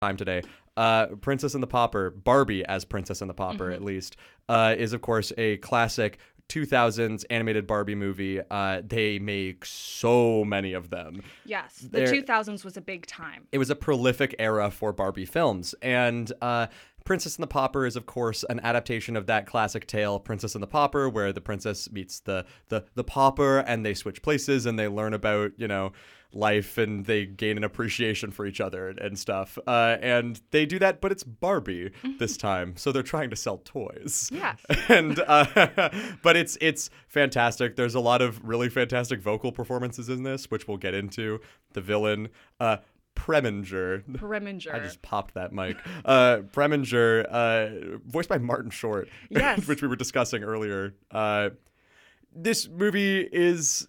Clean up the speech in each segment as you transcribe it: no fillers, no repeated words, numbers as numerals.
time today. Princess and the Pauper, Barbie as Princess and the Pauper, at least, is of course a classic 2000s animated Barbie movie. They make so many of them. Yes, the 2000s was a big time. It was a prolific era for Barbie films, and Princess and the Pauper is, of course, an adaptation of that classic tale, Princess and the Pauper, where the princess meets the pauper, and they switch places, and they learn about, life, and they gain an appreciation for each other and stuff. And they do that, but it's Barbie this time, so they're trying to sell toys. Yes. And but it's fantastic. There's a lot of really fantastic vocal performances in this, which we'll get into. The villain, Preminger. I just popped that mic. Preminger, voiced by Martin Short, yes, which we were discussing earlier. This movie is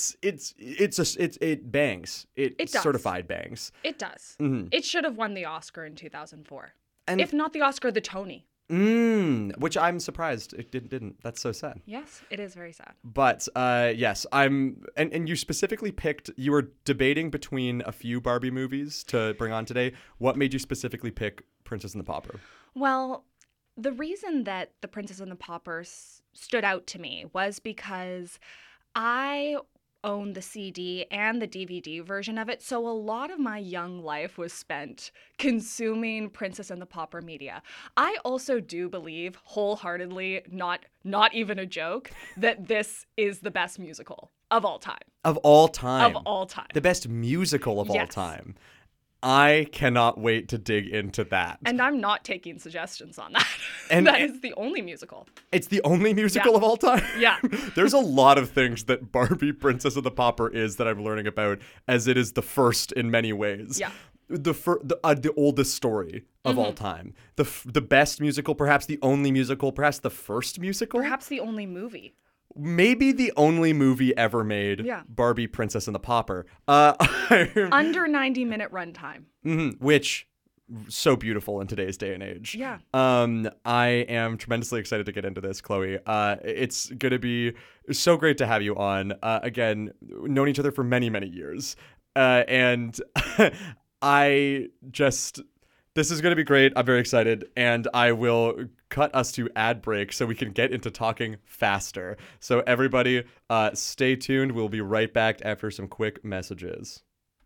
it bangs. It does. Certified bangs. It does. Mm-hmm. It should have won the Oscar in 2004, and if not the Oscar, the Tony. Which I'm surprised it didn't. That's so sad. Yes, it is very sad. But yes, and you specifically picked. You were debating between a few Barbie movies to bring on today. What made you specifically pick Princess and the Pauper? Well, the reason that The Princess and the Pauper stood out to me was because I own the CD and the DVD version of it, so a lot of my young life was spent consuming Princess and the Pauper media. I also do believe wholeheartedly, not even a joke, that this is the best musical of all time. Of all time. Of all time. The best musical of all Yes. time. I cannot wait to dig into that. And I'm not taking suggestions on that. And that is the only musical. It's the only musical of all time? Yeah. There's a lot of things that Barbie Princess of the Pauper is that I'm learning about, as it is the first in many ways. Yeah. The oldest story of all time. The best musical, perhaps the only musical, perhaps the first musical. Perhaps the only movie. Maybe the only movie ever made, Yeah. Barbie, Princess and the Pauper. Under 90-minute runtime. Which, so beautiful in today's day and age. Yeah. I am tremendously excited to get into this, Chloe. It's going to be so great to have you on. Again, known each other for many, many years. And this is going to be great. I'm very excited. And I will cut us to ad break so we can get into talking faster. So everybody, stay tuned. We'll be right back after some quick messages.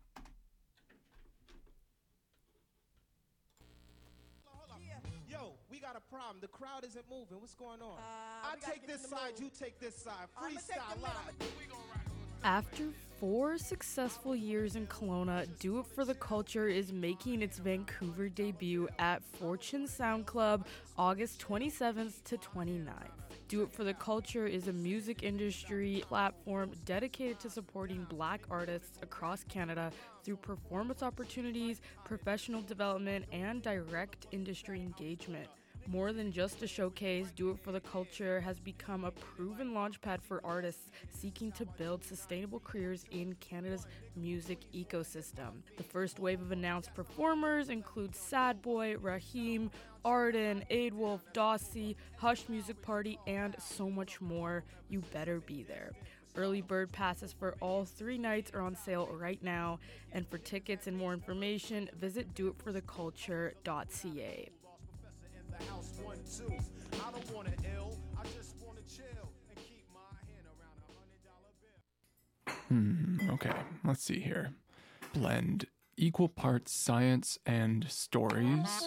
Yo, we got a problem. The crowd isn't moving. What's going on? I take this side, you take this side. Freestyle live. After 4 successful years in Kelowna, Do It For The Culture is making its Vancouver debut at Fortune Sound Club August 27th to 29th. Do It For The Culture is a music industry platform dedicated to supporting Black artists across Canada through performance opportunities, professional development, and direct industry engagement. More than just a showcase, Do It For The Culture has become a proven launchpad for artists seeking to build sustainable careers in Canada's music ecosystem. The first wave of announced performers include Sad Boy, Raheem, Arden, Aidwolf, Dossie, Hush Music Party, and so much more. You better be there. Early bird passes for all 3 nights are on sale right now, and for tickets and more information, visit doitfortheculture.ca. House 1, 2. I don't want to ill. I just want to chill and keep my hand around a $100 bill. Okay, let's see here. Blend equal parts science and stories.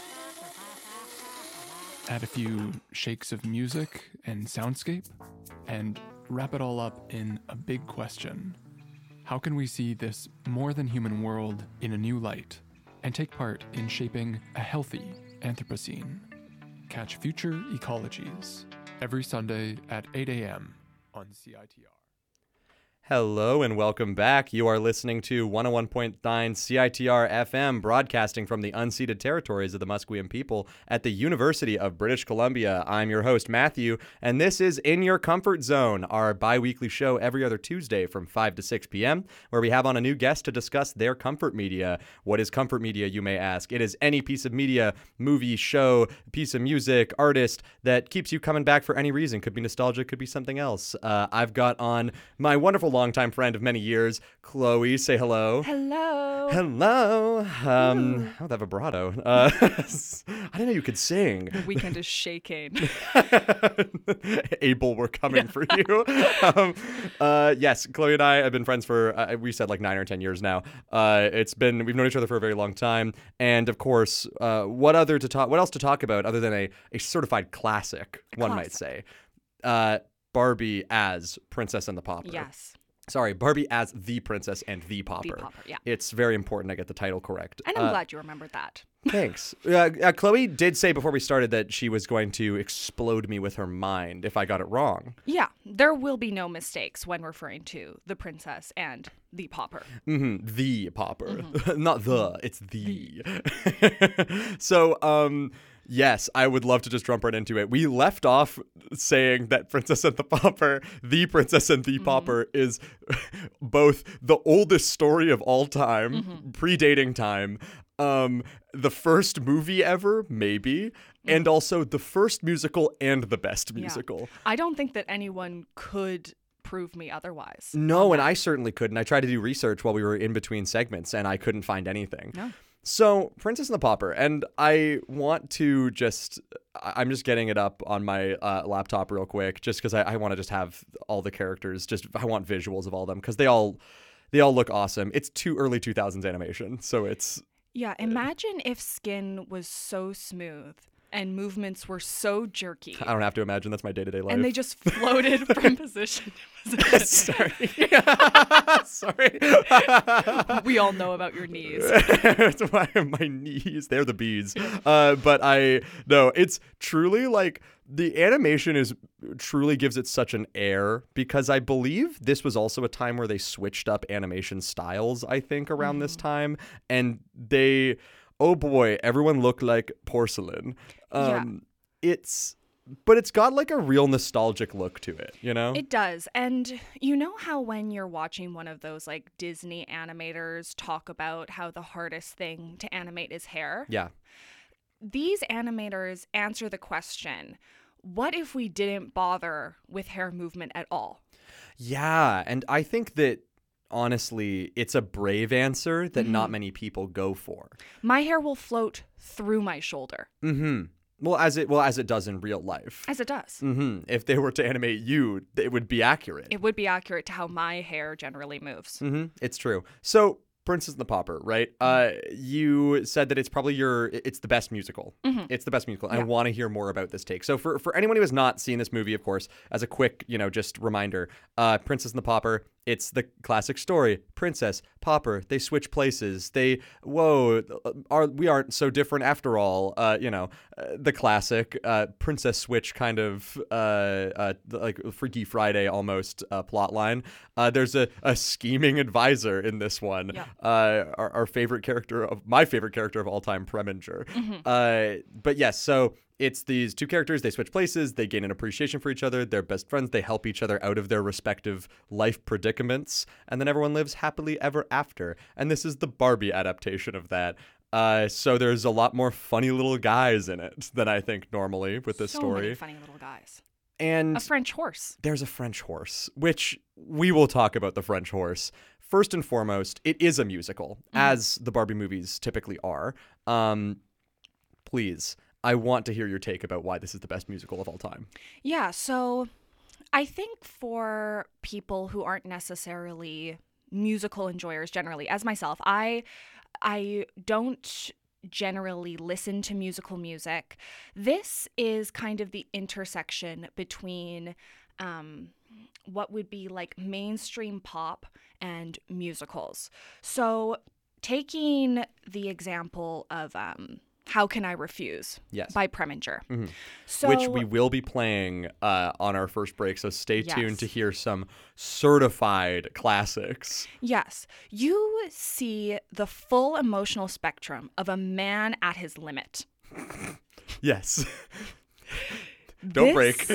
Add a few shakes of music and soundscape. And wrap it all up in a big question. How can we see this more than human world in a new light and take part in shaping a healthy Anthropocene? Catch Future Ecologies every Sunday at 8 a.m. on CITR. Hello and welcome back. You are listening to 101.9 CITR FM, broadcasting from the unceded territories of the Musqueam people at the University of British Columbia. I'm your host, Matthew, and this is In Your Comfort Zone, our bi-weekly show every other Tuesday from 5 to 6 p.m., where we have on a new guest to discuss their comfort media. What is comfort media, you may ask? It is any piece of media, movie, show, piece of music, artist that keeps you coming back for any reason. Could be nostalgia, could be something else. I've got on my wonderful longtime friend of many years, Chloe. Say hello. Hello. Hello. Oh, that vibrato. I didn't know you could sing. The weekend is shaking. Abel, we're coming for you. Yes, Chloe and I have been friends for, we said like 9 or 10 years now. We've known each other for a very long time. And of course, what else to talk about other than a certified classic, one might say. Barbie as Princess and the Pauper. Yes. Sorry, Barbie as the Princess and the Pauper. The Pauper, yeah. It's very important I get the title correct. And I'm glad you remembered that. Thanks. Chloe did say before we started that she was going to explode me with her mind if I got it wrong. Yeah, there will be no mistakes when referring to the princess and the pauper. Mm-hmm. The Pauper. Not the, it's the. So, yes, I would love to just jump right into it. We left off saying that Princess and the Pauper, the Princess and the Pauper, is both the oldest story of all time, predating time, the first movie ever, maybe, and also the first musical and the best musical. Yeah. I don't think that anyone could prove me otherwise. No, and I certainly couldn't. I tried to do research while we were in between segments, and I couldn't find anything. No. So, Princess and the Pauper, and I want to I'm just getting it up on my laptop real quick, just because I want to just have all the characters, I want visuals of all of them, because they all look awesome. It's too early 2000s animation, so it's... Yeah, imagine if skin was so smooth and movements were so jerky. I don't have to imagine, that's my day-to-day life. And they just floated from position to position. Sorry. We all know about your knees. It's my knees, they're the bees. But it's truly like the animation truly gives it such an air, because I believe this was also a time where they switched up animation styles, I think, around this time. And oh boy, everyone looked like porcelain. But it's got like a real nostalgic look to it, you know? It does. And you know how when you're watching one of those like Disney animators talk about how the hardest thing to animate is hair? Yeah. These animators answer the question, what if we didn't bother with hair movement at all? Yeah, and I think that honestly, it's a brave answer that not many people go for. My hair will float through my shoulder. Mm-hmm. Well, as it does in real life. As it does. Mm-hmm. If they were to animate you, it would be accurate. It would be accurate to how my hair generally moves. Mm-hmm. It's true. So, Princess and the Pauper, right? You said that it's probably it's the best musical. Mm-hmm. It's the best musical. Yeah. I want to hear more about this take. So for anyone who has not seen this movie, of course, as a quick, just reminder, Princess and the Pauper, it's the classic story. Princess, Pauper, they switch places. We aren't so different after all. The classic princess switch kind of like Freaky Friday almost plot line. There's a scheming advisor in this one. Yeah. Our favorite character my favorite character of all time, Preminger. Mm-hmm. But yes, so it's these two characters. They switch places. They gain an appreciation for each other. They're best friends. They help each other out of their respective life predicaments. And then everyone lives happily ever after. And this is the Barbie adaptation of that. So there's a lot more funny little guys in it than I think normally with this story. So many funny little guys. And a French horse. There's a French horse, which we will talk about the French horse. First and foremost, it is a musical, as the Barbie movies typically are. Please, I want to hear your take about why this is the best musical of all time. Yeah, so I think for people who aren't necessarily musical enjoyers generally, as myself, I don't generally listen to musical music. This is kind of the intersection between what would be like mainstream pop and musicals. So taking the example of How Can I Refuse? Yes. By Preminger. Mm-hmm. So, which we will be playing on our first break, so stay tuned to hear some certified classics. Yes. You see the full emotional spectrum of a man at his limit. Yes. Don't break.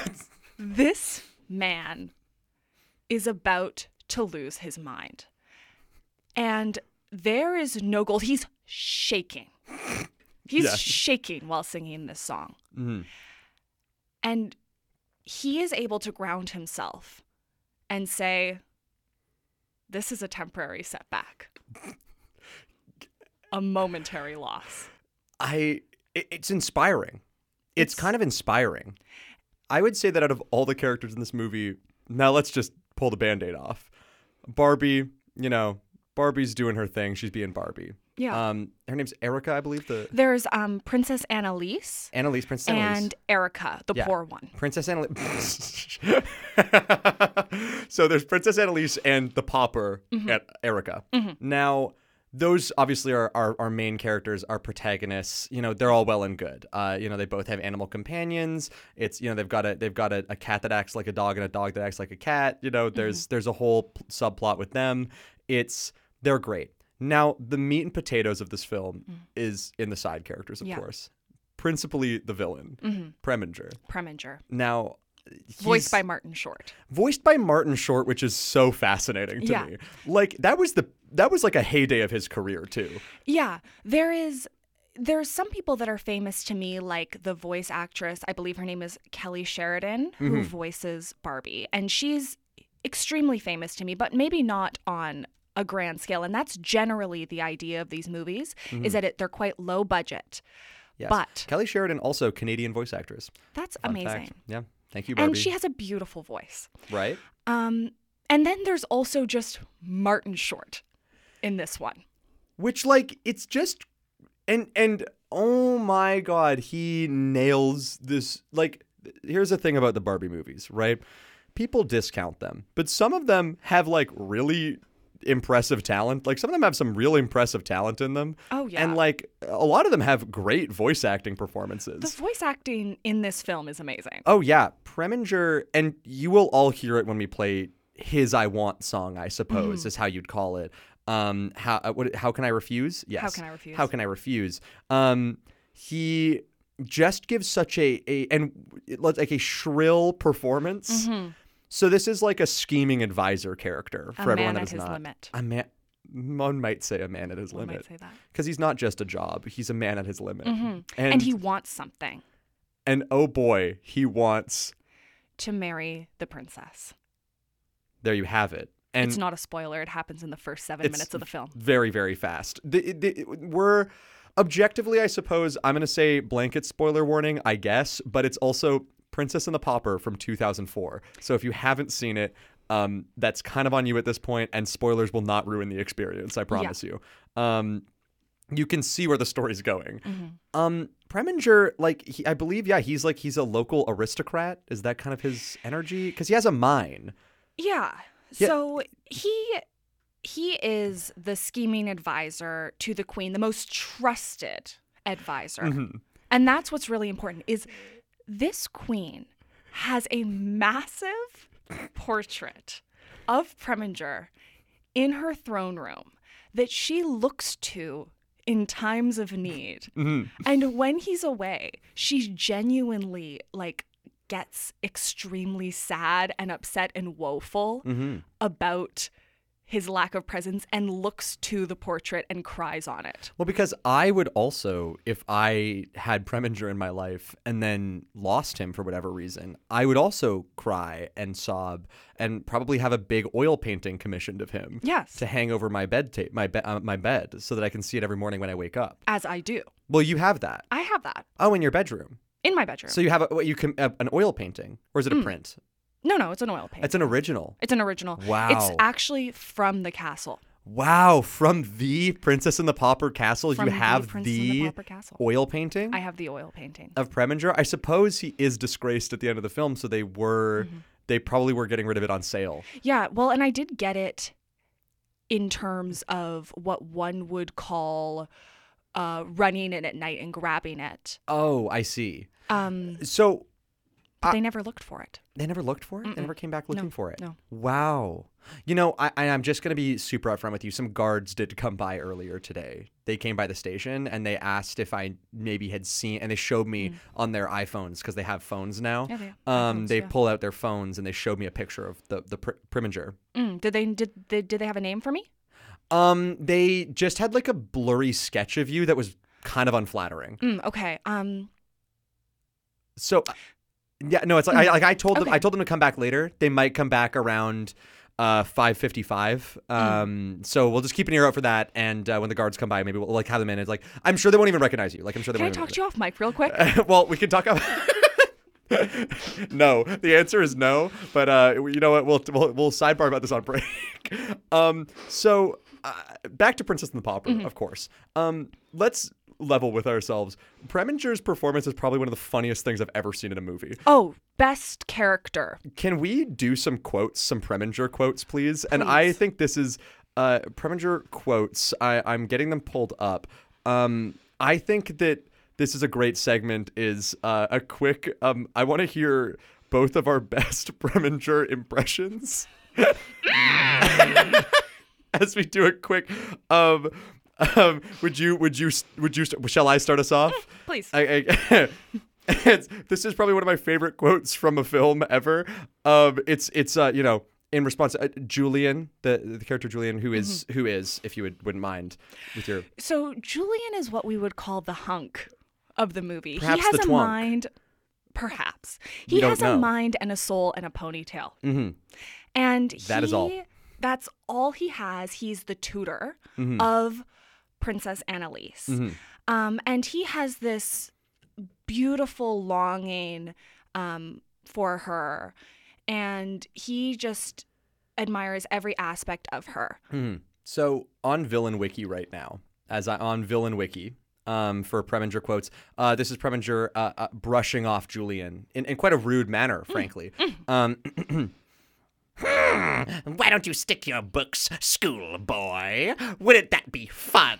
This man is about to lose his mind. And there is no gold. He's shaking. He's shaking while singing this song. Mm-hmm. And he is able to ground himself and say, this is a temporary setback. A momentary loss. It's inspiring. It's kind of inspiring. I would say that out of all the characters in this movie, now let's just pull the Band-Aid off. Barbie, Barbie's doing her thing. She's being Barbie. Yeah. Her name's Erica, I believe. There's Princess Annalise. Princess Annalise. And Erica, the poor one. Princess Annalise. So there's Princess Annalise and the pauper, Erica. Now, those obviously are our main characters, our protagonists. They're all well and good. They both have animal companions. It's they've got a cat that acts like a dog and a dog that acts like a cat. There's a whole subplot with them. They're great. Now, the meat and potatoes of this film is in the side characters, of course. Principally the villain, Preminger. Now, voiced by Martin Short. Which is so fascinating to me. Like that was like a heyday of his career too. Yeah, there's some people that are famous to me, like the voice actress. I believe her name is Kelly Sheridan, who voices Barbie, and she's extremely famous to me, but maybe not on a grand scale. And that's generally the idea of these movies, is that they're quite low budget. Yes. But Kelly Sheridan, also Canadian voice actress. That's Fun amazing. fact. Yeah. Thank you, Barbie. And she has a beautiful voice. Right. And then there's also just Martin Short in this one. Which, it's just... And oh my God, he nails this. Here's the thing about the Barbie movies, right? People discount them. But some of them have, really impressive talent. Some of them have some real impressive talent in them. Oh, yeah. And, a lot of them have great voice acting performances. The voice acting in this film is amazing. Oh, yeah. Preminger, and you will all hear it when we play his I Want song, I suppose, is how you'd call it. How Can I Refuse? Yes. How Can I Refuse? How Can I Refuse? He just gives such a shrill performance. So this is like a scheming advisor character for everyone that is not. A man. One might say a man at his limit. Might say that. Because he's not just a job. He's a man at his limit. And he wants something. And oh boy, he wants to marry the princess. There you have it. And it's not a spoiler. It happens in the first 7 minutes of the film. Very, very fast. We're objectively, I suppose, I'm going to say blanket spoiler warning, I guess, but it's also Princess and the Pauper from 2004. So if you haven't seen it, that's kind of on you at this point, and spoilers will not ruin the experience, I promise you. You can see where the story's going. Preminger, I believe, he's a local aristocrat. Is that kind of his energy? Because he has a mine. Yeah. So he is the scheming advisor to the queen, the most trusted advisor. And that's what's really important is this queen has a massive portrait of Preminger in her throne room that she looks to in times of need. And when he's away, she genuinely gets extremely sad and upset and woeful about his lack of presence and looks to the portrait and cries on it. Well, because I would also, if I had Preminger in my life and then lost him for whatever reason, I would also cry and sob and probably have a big oil painting commissioned of him. Yes. To hang over my bed so that I can see it every morning when I wake up. As I do. Well, you have that. I have that. Oh, in your bedroom. In my bedroom. So you have an oil painting, or is it a print? No, it's an oil painting. It's an original. It's an original. Wow. It's actually from the castle. Wow, from the Princess and the Pauper castle, you have the oil painting? I have the oil painting. Of Preminger? I suppose he is disgraced at the end of the film, so they probably were getting rid of it on sale. Yeah, well, and I did get it in terms of what one would call running in at night and grabbing it. Oh, I see. But they never looked for it. They never looked for it? Mm-mm. They never came back looking for it? No. Wow. I'm just going to be super upfront with you. Some guards did come by earlier today. They came by the station and they asked if I maybe had seen, and they showed me on their iPhones, because they have phones now. Yeah, they pull out their phones and they showed me a picture of the Preminger. Did they have a name for me? They just had a blurry sketch of you that was kind of unflattering. Okay. So, yeah, no, it's I told them to come back later. They might come back around 5:55. So we'll just keep an ear out for that. And when the guards come by, maybe we'll like have them in. It's like I'm sure they won't even recognize you. Like I'm sure they Can I won't. talk to you off mic real quick? Well, we can talk about. No, the answer is no. But you know what? We'll sidebar about this on break. So back to Princess and the Pauper, of course. Let's level with ourselves. Preminger's performance is probably one of the funniest things I've ever seen in a movie. Oh, best character. Can we do some quotes, some Preminger quotes, please? And I think this is Preminger quotes. I'm getting them pulled up. I think that this is a great segment. Is a quick. I want to hear both of our best Preminger impressions. As we do a quick. Shall I start us off? Please. This is probably one of my favorite quotes from a film ever. It's in response to Julian, the character Julian, who is, if you wouldn't mind with your. So Julian is what we would call the hunk of the movie. Perhaps he has the a twunk. mind. Perhaps We he don't has know. a mind and a soul and a ponytail. Mm-hmm. And That is all. That's all he has. He's the tutor Mm-hmm. of Princess Annalise. And he has this beautiful longing for her. And he just admires every aspect of her. So on Villain Wiki right now, on Villain Wiki, for Preminger quotes, this is Preminger brushing off Julian in quite a rude manner, frankly. Why don't you stick your books, schoolboy? Wouldn't that be fun?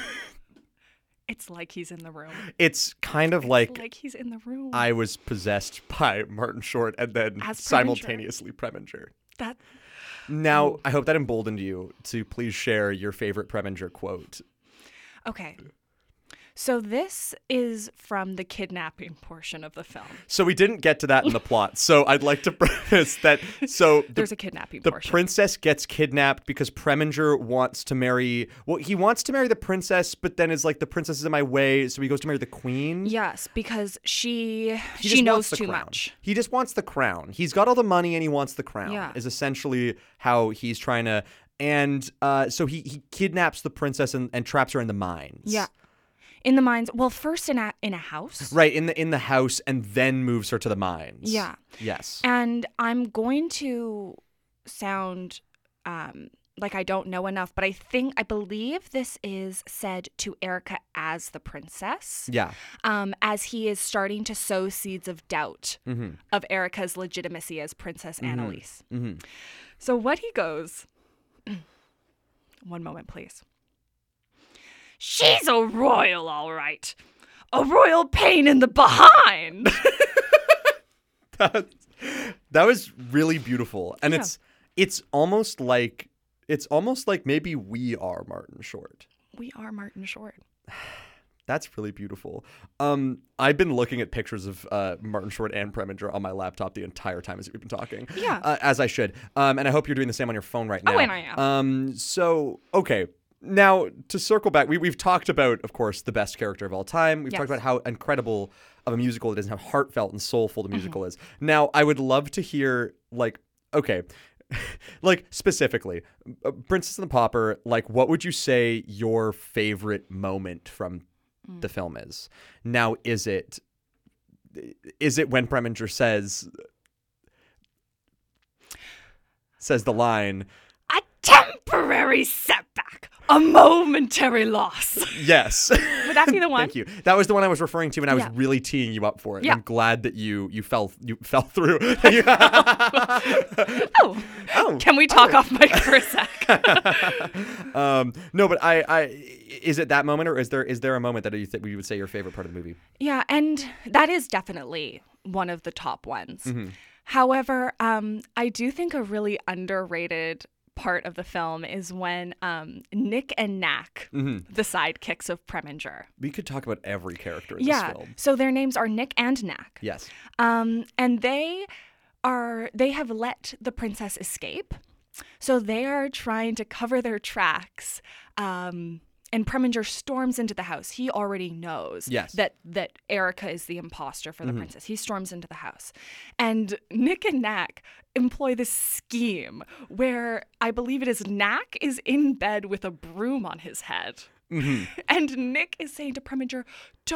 It's like he's in the room. It's kind of like he's in the room. I was possessed by Martin Short and then As Preminger. simultaneously Preminger. That Now, I hope that emboldened you to please share your favorite Preminger quote. Okay. So this is from the kidnapping portion of the film. So we didn't get to that in the plot. So I'd like to preface that. So There's a kidnapping the portion. princess gets kidnapped because Preminger wants to marry. Well, he wants to marry the princess, but then is like, the princess is in my way, so he goes to marry the queen. Yes, because she Just knows wants the too crown. much. He just wants the crown. He's got all the money and he wants the crown. Yeah. Is essentially how he's trying to. And so he kidnaps the princess and traps her in the mines. Yeah. In the mines. Well, first in a house. Right, in the house, and then moves her to the mines. Yeah. Yes. And I'm going to sound like I don't know enough, but I believe this is said to Erica as the princess. Yeah. As he is starting to sow seeds of doubt of Erica's legitimacy as Princess Annalise. So what he goes, one moment, please. She's a royal, all right. A royal pain in the behind. That was really beautiful, and Yeah. it's almost like maybe we are Martin Short. We are Martin Short. That's really beautiful. I've been looking at pictures of Martin Short and Preminger on my laptop the entire time as we've been talking. Yeah. As I should. And I hope you're doing the same on your phone right now. Oh, and I am. So okay. Now, to circle back, we've talked about, of course, the best character of all time. We've Yes. talked about how incredible of a musical it is and how heartfelt and soulful the musical is. Now, I would love to hear, like, okay, like, specifically, Princess and the Pauper, like, what would you say your favorite moment from the film is? Now, is it when Preminger says the line, A temporary setback. A momentary loss. yes. Would that be the one? Thank you. That was the one I was referring to, and I was Yeah. really teeing you up for it. Yeah. I'm glad that you fell through. Oh. Can we talk off mic for a sec? No, but I is it that moment, or is there a moment that we would say your favorite part of the movie? Yeah, and that is definitely one of the top ones. Mm-hmm. However, I do think a really underrated part of the film is when Nick and Knack, the sidekicks of Preminger. We could talk about every character in Yeah, this film. so their names are Nick and Knack. Yes. And they have let the princess escape. So they are trying to cover their tracks And Preminger storms into the house. He already knows that Erica is the imposter for the princess. He storms into the house. And Nick and Knack employ this scheme where I believe it is Knack is in bed with a broom on his head. And Nick is saying to Preminger,